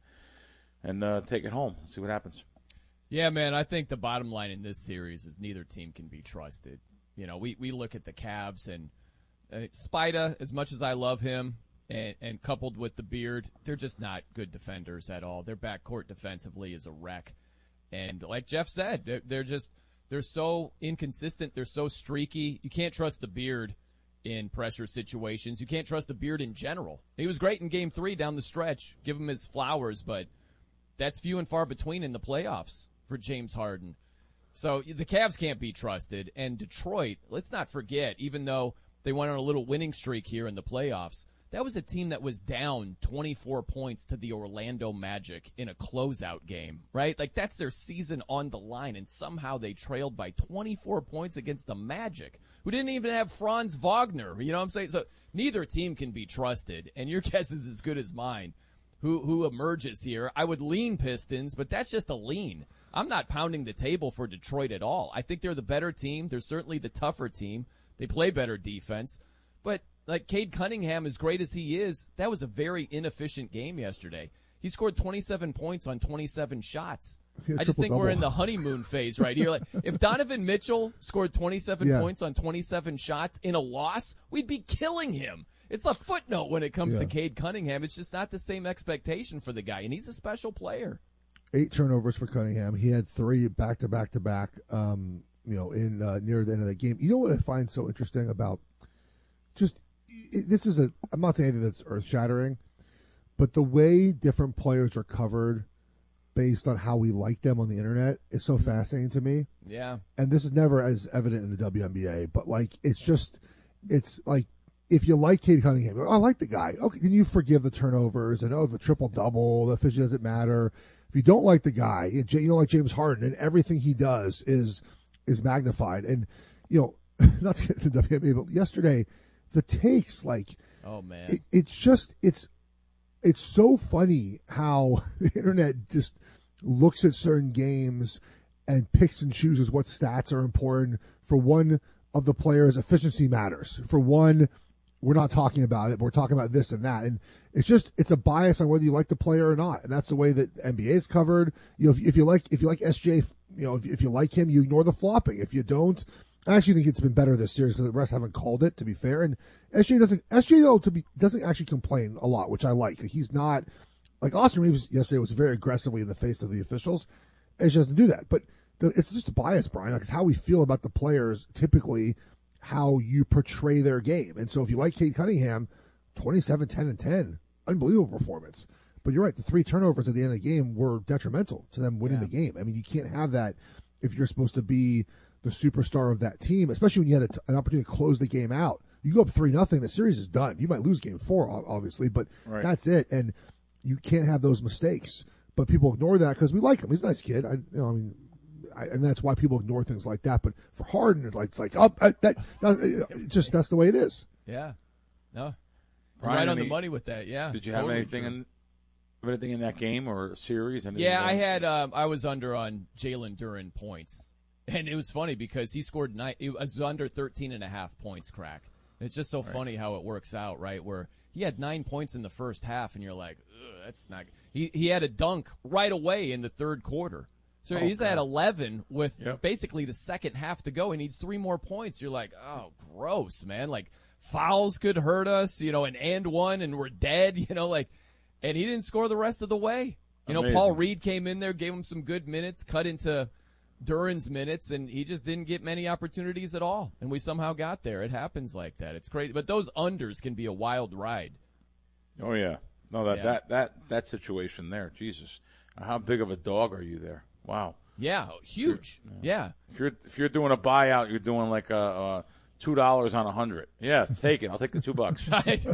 and uh, take it home. See what happens. Yeah, man, I think the bottom line in this series is neither team can be trusted. You know, we, we look at the Cavs and uh, Spida, as much as I love him, and, and coupled with the beard, they're just not good defenders at all. Their backcourt defensively is a wreck. And like Jeff said, they're, they're just they're so inconsistent. They're so streaky. You can't trust the beard in pressure situations. You can't trust the beard in general. He was great in game three down the stretch. Give him his flowers, but that's few and far between in the playoffs for James Harden. So the Cavs can't be trusted. And Detroit, let's not forget, even though they went on a little winning streak here in the playoffs, that was a team that was down twenty-four points to the Orlando Magic in a closeout game, right? Like, that's their season on the line, and somehow they trailed by twenty-four points against the Magic, who didn't even have Franz Wagner. You know what I'm saying? So neither team can be trusted, and your guess is as good as mine. Who, who emerges here? I would lean Pistons, but that's just a lean. I'm not pounding the table for Detroit at all. I think they're the better team. They're certainly the tougher team. They play better defense. But, like, Cade Cunningham, as great as he is, that was a very inefficient game yesterday. He scored twenty-seven points on twenty-seven shots. I just think double. we're in the honeymoon phase right here. Like, if Donovan Mitchell scored twenty-seven yeah. points on twenty-seven shots in a loss, we'd be killing him. It's a footnote when it comes yeah. to Cade Cunningham. It's just not the same expectation for the guy, and he's a special player. Eight turnovers for Cunningham. He had three back to back to back. Um, you know, in uh, near the end of the game. You know what I find so interesting about just it, this is a. I'm not saying anything that's earth shattering, but the way different players are covered based on how we like them on the internet is so fascinating to me. Yeah. And this is never as evident in the W N B A, but like it's just it's like. If you like Cade Cunningham, oh, I like the guy. Okay, then you forgive the turnovers and, oh, the triple-double, the efficiency doesn't matter. If you don't like the guy, you don't like James Harden, and everything he does is is magnified. And, you know, not to get to the W N B A, but yesterday, the takes, like, oh, man, it, it's just, it's it's so funny how the internet just looks at certain games and picks and chooses what stats are important. For one of the players, efficiency matters. For one, we're not talking about it, but we're talking about this and that. And it's just, it's a bias on whether you like the player or not. And that's the way that N B A is covered. You know, if, if you like, if you like S J, you know, if, if you like him, you ignore the flopping. If you don't, I actually think it's been better this series because the rest haven't called it, to be fair. And S J doesn't, S J though, to be, doesn't actually complain a lot, which I like. He's not, like Austin Reeves yesterday was very aggressively in the face of the officials. S J doesn't do that. But the, it's just a bias, Brian. Like, it's how we feel about the players typically, how you portray their game. And so if you like Cade Cunningham, twenty-seven, ten, and ten, unbelievable performance. But you're right, the three turnovers at the end of the game were detrimental to them winning yeah. the game. I mean, you can't have that if you're supposed to be the superstar of that team, especially when you had a t- an opportunity to close the game out. You go up three nothing, the series is done. You might lose game four, obviously, but right. that's it. And you can't have those mistakes. But people ignore that because we like him. He's a nice kid. I, you know, I mean, I, and that's why people ignore things like that. But for Harden, it's like, it's like oh, I, that, that just that's the way it is. Yeah, no, Brian, right on any, the money with that. Yeah. Did you totally have anything true. in anything in that game or series? Anything Yeah, I going? had. Um, I was under on Jalen Duren points, and it was funny because he scored nine. It was under thirteen and a half points. Crack. It's just so right. funny how it works out, right? Where he had nine points in the first half, and you're like, that's not. He he had a dunk right away in the third quarter. So oh, he's God. at eleven with yep. basically the second half to go. He needs three more points. You're like, oh, gross, man. Like, fouls could hurt us, you know, an and one, and we're dead, you know, like, and he didn't score the rest of the way. You know, Amazing. Paul Reed came in there, gave him some good minutes, cut into Duran's minutes, and he just didn't get many opportunities at all, and we somehow got there. It happens like that. It's crazy. But those unders can be a wild ride. Oh, yeah. No, that, Yeah. that, that, that situation there, Jesus. How big of a dog are you there? Wow. Yeah, huge. Yeah. If you're if you're doing a buyout, you're doing like a, a two dollars on a hundred. Yeah, take it. I'll take the two bucks. Right.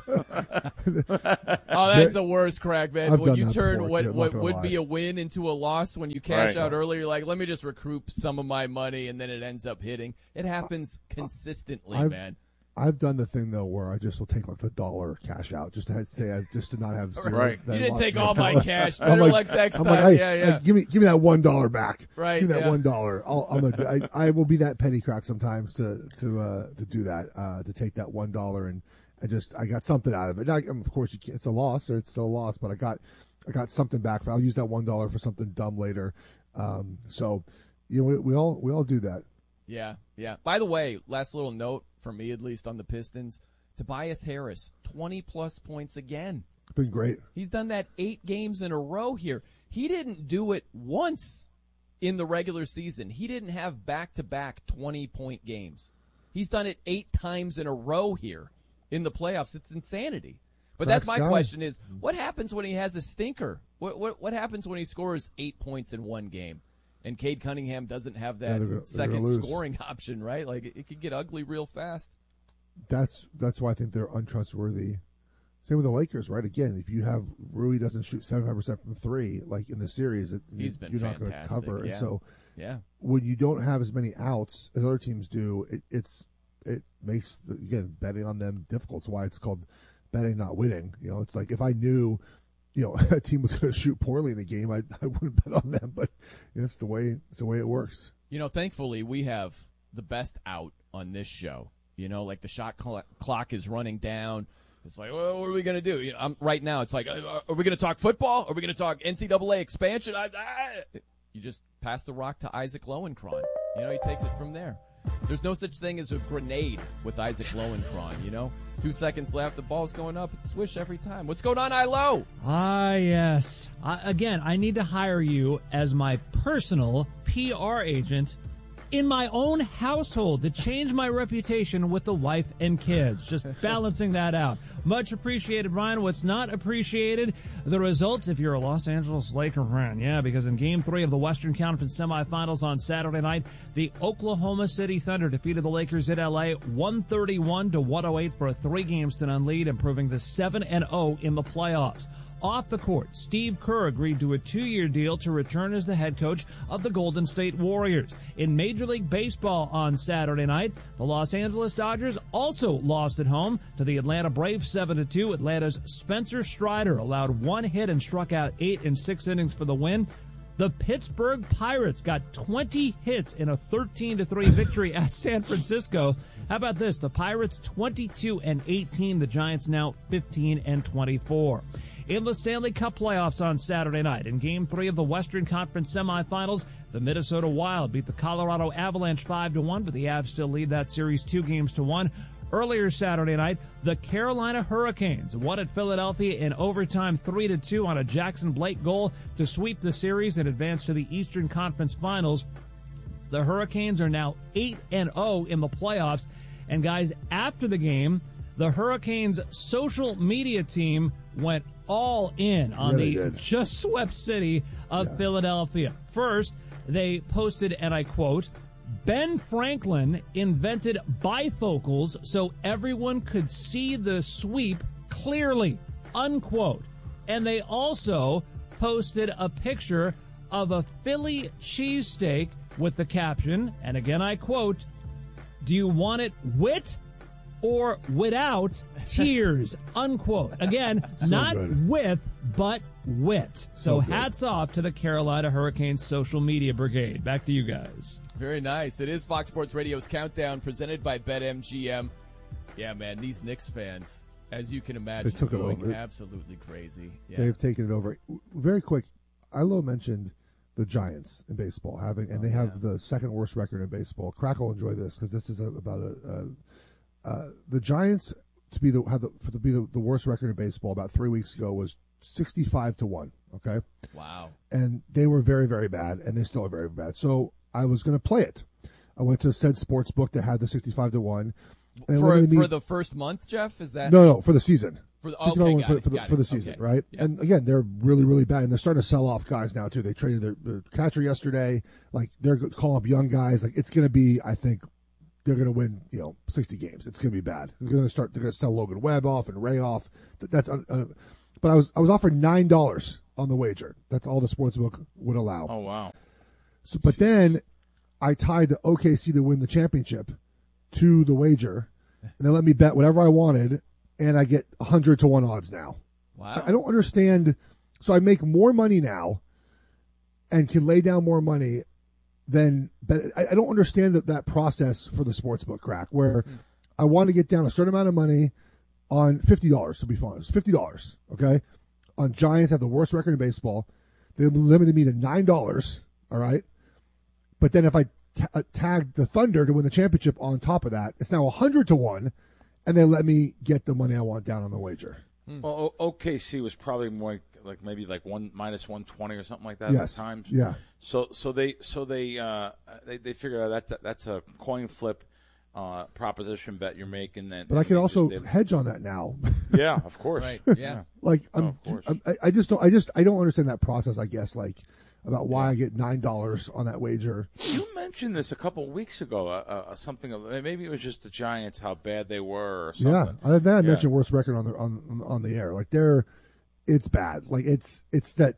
Oh, that's the worst, crack, man. I've when done you that turn before, what kid, I'm not what gonna would lie. be a win into a loss when you cash Right. out early, you're like, let me just recoup some of my money, and then it ends up hitting. It happens consistently, I've, man. I've done the thing though where I just will take like the dollar cash out just to have, say I, just to not have zero. Right. that You didn't lost take zero all my dollars. cash. I'm Better like- luck next I'm time. like, hey, Yeah, hey, yeah. give me give me that one dollar back. Right, Give me that yeah. one dollar. I'll I'm a, I, I will be that petty crack sometimes to to uh, to do that uh, to take that one dollar and I just I got something out of it. Now, of course, you can't, it's a loss or it's still a loss, but I got I got something back. For, I'll use that one dollar for something dumb later. Um, so you know we, we all we all do that. Yeah, yeah. By the way, last little note for me, at least on the Pistons, Tobias Harris, twenty plus points again. Been great. He's done that eight games in a row here. He didn't do it once in the regular season. He didn't have back-to-back twenty-point games. He's done it eight times in a row here in the playoffs. It's insanity. But that's my Cracks down. question is, what happens when he has a stinker? What what what happens when he scores eight points in one game? And Cade Cunningham doesn't have Yeah, that they're gonna- they're second gonna lose. scoring option, right? Like, it, it could get ugly real fast. That's that's why I think they're untrustworthy. Same with the Lakers, right? Again, if you have Rui doesn't shoot seventy-five percent from three, like in the series, it, He's been you're not going to fantastic, cover. yeah. And so, Yeah. when you don't have as many outs as other teams do, it, it's it makes the, again betting on them difficult. It's why it's called betting, not winning. You know, it's like if I knew, you know, a team was going to shoot poorly in a game, I I wouldn't bet on them. But you know, it's the way it's the way it works. You know, thankfully, we have the best out on this show. You know, like the shot cl- clock is running down. It's like, well, what are we going to do? You know, I'm, right now, it's like, uh, are we going to talk football? Are we going to talk N C double A expansion? I, I, you just pass the rock to Isaac Lowenkron. You know, he takes it from there. There's no such thing as a grenade with Isaac Lowenkron, you know? Two seconds left, the ball's going up. It's swish every time. What's going on, I-Lo? Ah, yes. I, again, I need to hire you as my personal P R agent in my own household to change my reputation with the wife and kids. Just balancing that out. Much appreciated, Brian. What's not appreciated, the results if you're a Los Angeles Laker fan. Yeah, because in Game three of the Western Conference semifinals on Saturday night, the Oklahoma City Thunder defeated the Lakers at L A one thirty-one to one oh eight for a three games to none lead, improving to seven and oh in the playoffs. Off the court, Steve Kerr agreed to a two-year deal to return as the head coach of the Golden State Warriors. In Major League Baseball on Saturday night, the Los Angeles Dodgers also lost at home to the Atlanta Braves seven to two. Atlanta's Spencer Strider allowed one hit and struck out eight in six innings for the win. The Pittsburgh Pirates got twenty hits in a thirteen to three victory at San Francisco. How about this? The Pirates twenty-two and eighteen, the Giants now fifteen and twenty-four. In the Stanley Cup playoffs on Saturday night, in Game three of the Western Conference semifinals, the Minnesota Wild beat the Colorado Avalanche five to one, but the Avs still lead that series two games to one. Earlier Saturday night, the Carolina Hurricanes won at Philadelphia in overtime three to two on a Jackson Blake goal to sweep the series and advance to the Eastern Conference Finals. The Hurricanes are now eight and oh in the playoffs. And guys, after the game, the Hurricanes' social media team went all in on Yeah, they the did. just swept city of Yes. Philadelphia. First, they posted, and I quote, Ben Franklin invented bifocals so everyone could see the sweep clearly, unquote. And they also posted a picture of a Philly cheesesteak with the caption, and again I quote, do you want it wit or without tears, unquote. Again, So not good. with, but wit. So, So good. hats off to the Carolina Hurricanes social media brigade. Back to you guys. Very nice. It is Fox Sports Radio's Countdown presented by BetMGM. Yeah, man, these Knicks fans, as you can imagine, They took it going over. absolutely crazy. Yeah. They've taken it over. Very quick, Ilo mentioned the Giants in baseball having, and Oh, they have yeah. the second worst record in baseball. Crack will enjoy this because this is a, about a, a uh, the Giants to be the have the, for to be the, the worst record in baseball about three weeks ago was sixty-five to one. Okay, Wow. and they were very very bad, and they still are very bad. So I was going to play it. I went to said sports book that had the sixty-five to one. And For, me, for the first month, Jeff? Is that No, no, for the season. For the, okay, got for, it, for the, got for the it. season, Okay. right? Yep. And again, they're really, really bad, and they're starting to sell off guys now too. They traded their, their catcher yesterday. Like they're calling up young guys. Like it's going to be, I think, they're going to win, you know, sixty games. It's going to be bad. They're going to start. They're going to sell Logan Webb off and Ray off. That's. Uh, uh, but I was I was offered nine dollars on the wager. That's all the sportsbook would allow. Oh wow! So, but then I tied the O K C to win the championship to the wager, and they let me bet whatever I wanted, and I get one hundred to one odds now. Wow. I, I don't understand. So I make more money now and can lay down more money than bet. I, I don't understand that, that process for the sportsbook crack where mm. I want to get down a certain amount of money on fifty dollars to be fun. It's fifty dollars, okay? On Giants have the worst record in baseball. They limited me to nine dollars, all right? But then if I t- uh, tagged the Thunder to win the championship on top of that, it's now one hundred to one, and they let me get the money I want down on the wager. Well, O K C was probably more like maybe like one minus one twenty or something like that Yes. at times. Yeah. So so they so they uh, they they figured out that's a, that's a coin flip uh, proposition bet you're making. That But I can they also just did- hedge on that now. Yeah, of course. Right. Yeah. Like Oh, I'm, of course. I'm I, I just don't I just I don't understand that process. I guess like about why I get nine dollars on that wager. You mentioned this a couple of weeks ago. Uh, uh, something of, maybe it was just the Giants, how bad they were, or something. Yeah, other than that, I Yeah. mentioned worst record on the on on the air. Like they're, it's bad. Like it's it's that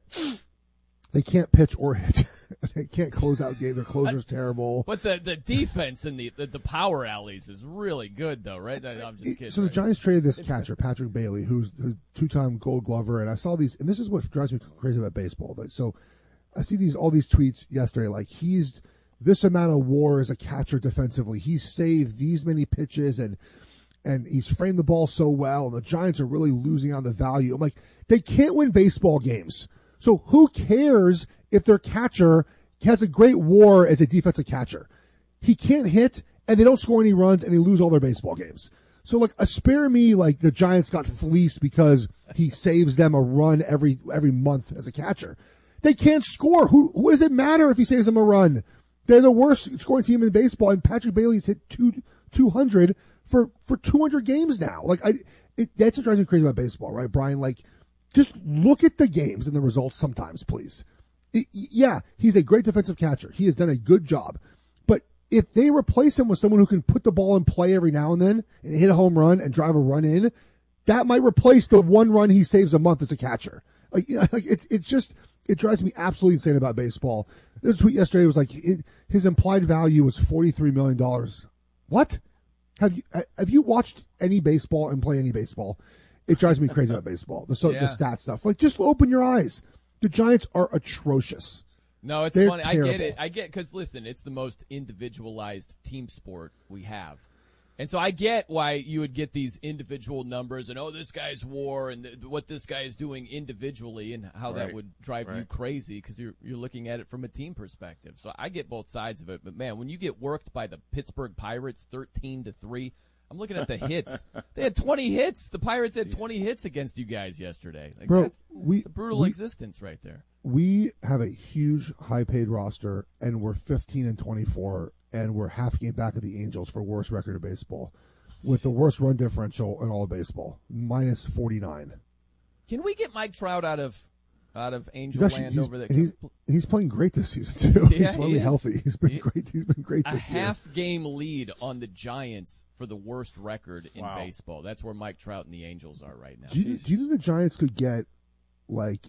they can't pitch or hit. They can't close out games. Their closer's terrible. But the, the defense in the, the the power alleys is really good, though, right? I'm just kidding. So the right? Giants traded this catcher, Patrick Bailey, who's a two-time Gold Glover, and I saw these, and this is what drives me crazy about baseball. Like, so I see these all these tweets yesterday, like he's this amount of WAR as a catcher defensively. He's saved these many pitches, and and he's framed the ball so well, and the Giants are really losing on the value. I'm like, they can't win baseball games. So who cares if their catcher has a great WAR as a defensive catcher? He can't hit, and they don't score any runs, and they lose all their baseball games. So, like, a spare me, like, the Giants got fleeced because he saves them a run every every month as a catcher. They can't score. Who, who does it matter if he saves them a run? They're the worst scoring team in baseball, and Patrick Bailey's hit two, 200 for, for two hundred games now. Like, I, it, that's what drives me crazy about baseball, right, Brian? Like, just look at the games and the results sometimes, please. It, yeah, he's a great defensive catcher. He has done a good job. But if they replace him with someone who can put the ball in play every now and then and hit a home run and drive a run in, that might replace the one run he saves a month as a catcher. Like, you know, like it, it's just, it drives me absolutely insane about baseball. This tweet yesterday was like, it, his implied value was forty-three million dollars. What? Have you, have you watched any baseball and play any baseball? It drives me crazy about baseball. The, so, Yeah. the stat stuff. Like, just open your eyes. The Giants are atrocious. No, it's They're funny. I get terrible. it. I get because listen, it's the most individualized team sport we have, and so I get why you would get these individual numbers and oh, this guy's WAR and th- what this guy is doing individually and how that Right. would drive you Right. crazy because you're you're looking at it from a team perspective. So I get both sides of it. But man, when you get worked by the Pittsburgh Pirates thirteen to three. I'm looking at the hits. They had twenty hits. The Pirates had twenty hits against you guys yesterday. Like, Bro, that's, we- it's a brutal we- existence right there. We have a huge high-paid roster, and we're fifteen and twenty-four, and we're half game back of the Angels for worst record of baseball, with the worst run differential in all of baseball, minus forty-nine. Can we get Mike Trout out of out of He's Angel actually Land he's, over there? and he's he's playing great this season too. Yeah, he's finally he is. healthy. He's been He- great. He's been great a this year. half game lead on the Giants for the worst record in Wow. baseball. That's where Mike Trout and the Angels are right now. Do you, do you think the Giants could get like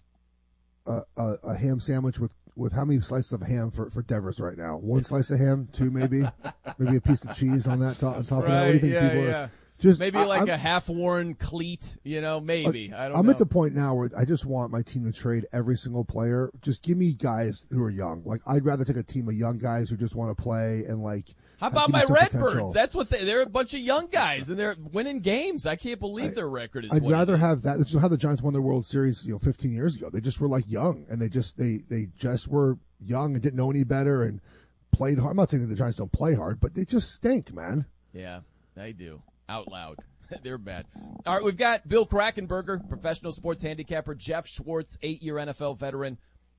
a, a, a ham sandwich with, with how many slices of ham for, for Devers right now? One slice of ham, two maybe, maybe a piece of cheese on that top, on top of that. What do you think yeah, people yeah. are? Just Maybe I- like I'm- a half-worn cleat, you know, maybe. I don't I'm know. at the point now where I just want my team to trade every single player. Just give me guys who are young. Like I'd rather take a team of young guys who just want to play and like. How have- about give me my some Redbirds? potential. That's what they, they're a bunch of young guys, and they're winning games. I can't believe their record is I'd what it rather is. have that. This is how the Giants won their World Series, you know, fifteen years ago. They just were like young, and they just they they just were young and didn't know any better and played hard. I'm not saying that the Giants don't play hard, but they just stink, man. Yeah, they do. Out loud. They're bad. All right, we've got Bill Krackenberger, professional sports handicapper, Jeff Schwartz, eight-year N F L veteran,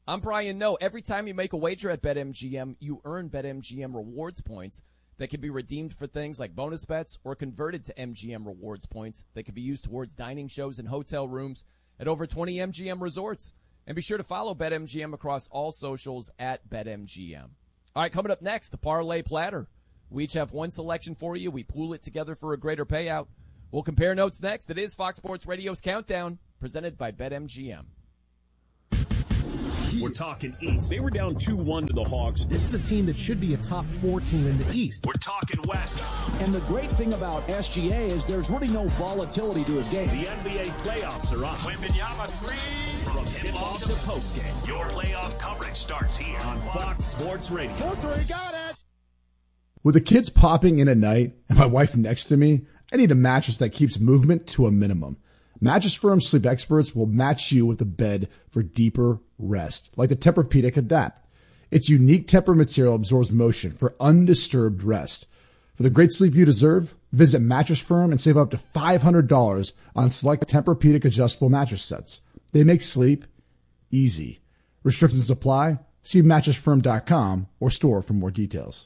I'm Brian No. Every time you make a wager at BetMGM, you earn BetMGM rewards points that can be redeemed for things like bonus bets or converted to M G M rewards points that can be used towards dining shows and hotel rooms at over twenty M G M resorts. And be sure to follow BetMGM across all socials at BetMGM. All right, coming up next, the Parlay Platter. We each have one selection for you. We pool it together for a greater payout. We'll compare notes next. It is Fox Sports Radio's Countdown, presented by BetMGM. We're talking East. They were down two one to the Hawks. This is a team that should be a top four team in the East. We're talking West. And the great thing about S G A is there's really no volatility to his game. The N B A playoffs are on. Wembanyama three. From tip-off to postgame, your playoff coverage starts here on Fox Sports Radio. four three, got it. With the kids popping in at night and my wife next to me, I need a mattress that keeps movement to a minimum. Mattress Firm Sleep Experts will match you with a bed for deeper rest, like the Tempur-Pedic Adapt. Its unique Tempur material absorbs motion for undisturbed rest. For the great sleep you deserve, visit Mattress Firm and save up to five hundred dollars on select Tempur-Pedic adjustable mattress sets. They make sleep easy. Restrictions apply. See mattress firm dot com or store for more details.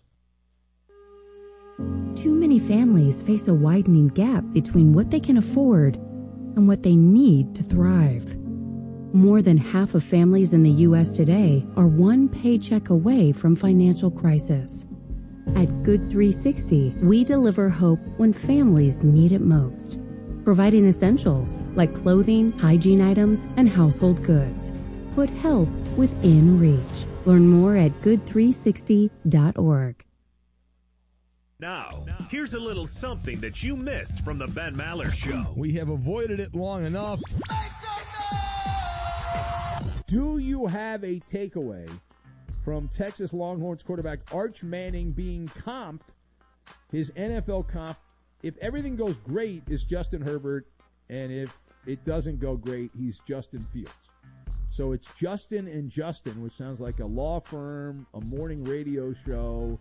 Too many families face a widening gap between what they can afford and what they need to thrive. More than half of families in the U S today are one paycheck away from financial crisis. At Good three sixty, we deliver hope when families need it most, providing essentials like clothing, hygiene items, and household goods. Put help within reach. Learn more at good three sixty dot org. Now, here's a little something that you missed from the Ben Maller Show. We have avoided it long enough. Do you have a takeaway from Texas Longhorns quarterback Arch Manning being comped, his N F L comp? If everything goes great, is Justin Herbert, and if it doesn't go great, he's Justin Fields. So it's Justin and Justin, which sounds like a law firm, a morning radio show,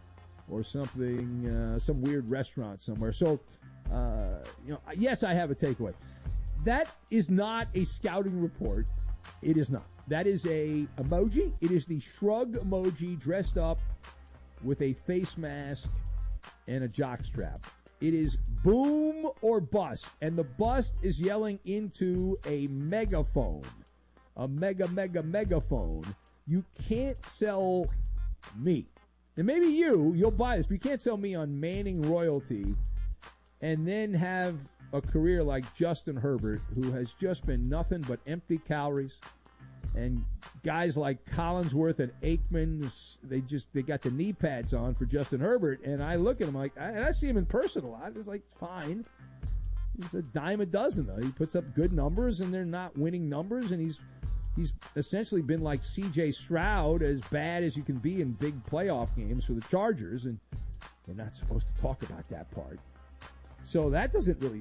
or something, uh, some weird restaurant somewhere. So, uh, you know, yes, I have a takeaway. That is not a scouting report. It is not. That is a emoji. It is the shrug emoji dressed up with a face mask and a jockstrap. It is boom or bust, and the bust is yelling into a megaphone, a mega, mega, megaphone. You can't sell me. And maybe you, you'll buy this, but you can't sell me on Manning royalty and then have a career like Justin Herbert, who has just been nothing but empty calories. And guys like Collinsworth and Aikman, they just they got the knee pads on for Justin Herbert. And I look at him like, and I see him in person a lot. It's like, fine. He's a dime a dozen, though. He puts up good numbers, and they're not winning numbers, and he's He's essentially been like C J Stroud, as bad as you can be in big playoff games for the Chargers, and we're not supposed to talk about that part. So that doesn't really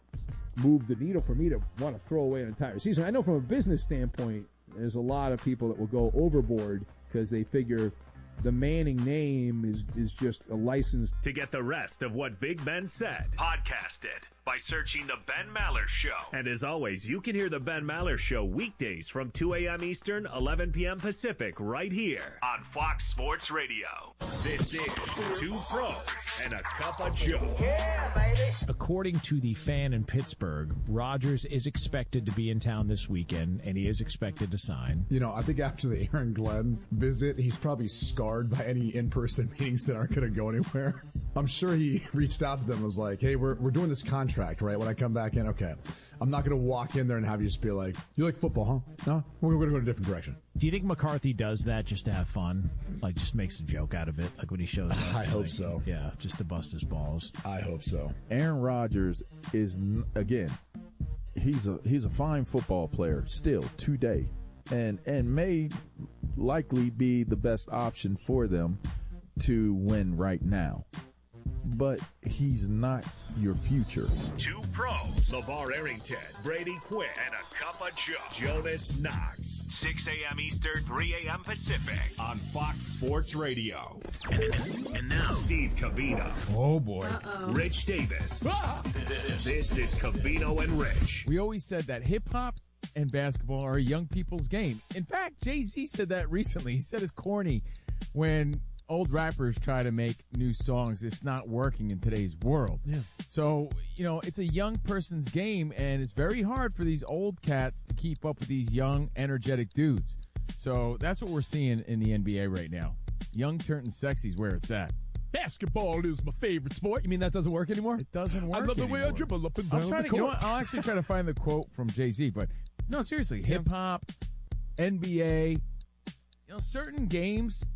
move the needle for me to want to throw away an entire season. I know from a business standpoint, there's a lot of people that will go overboard because they figure the Manning name is, is just a license. To get the rest of what Big Ben said, podcast it by searching The Ben Maller Show. And as always, you can hear The Ben Maller Show weekdays from two a.m. Eastern, eleven p.m. Pacific, right here on Fox Sports Radio. This is Two Pros and a Cup of Joe. Yeah, baby. According to the Fan in Pittsburgh, Rodgers is expected to be in town this weekend, and he is expected to sign. You know, I think after the Aaron Glenn visit, he's probably scarred by any in-person meetings that aren't going to go anywhere. I'm sure he reached out to them and was like, hey, we're we're doing this contract, right? When I come back in, okay. I'm not going to walk in there and have you just be like, you like football, huh? No? We're going to go in a different direction. Do you think McCarthy does that just to have fun? Like, just makes a joke out of it? Like when he shows up? I hope like, so. Yeah, just to bust his balls. I hope so. Aaron Rodgers is, again, he's a he's a fine football player still today, and and may likely be the best option for them to win right now. But he's not your future. Two pros, LeVar Arrington, Brady Quinn, and a cup of Joe, Jonas Knox. six a.m. Eastern, three a.m. Pacific on Fox Sports Radio. And now, Steve Covino. Oh, boy. Uh-oh. Rich Davis. Ah! This is Covino and Rich. We always said that hip-hop and basketball are a young people's game. In fact, Jay-Z said that recently. He said it's corny when old rappers try to make new songs. It's not working in today's world. Yeah. So, you know, it's a young person's game, and it's very hard for these old cats to keep up with these young, energetic dudes. So that's what we're seeing in the N B A right now. Young turning sexy is where it's at. Basketball is my favorite sport. You mean that doesn't work anymore? It doesn't work I love the way I anymore. dribble up and down I'm trying the to, you know court. what? I'll actually try to find the quote from Jay-Z, but no, seriously, hip-hop, N B A, you know, certain games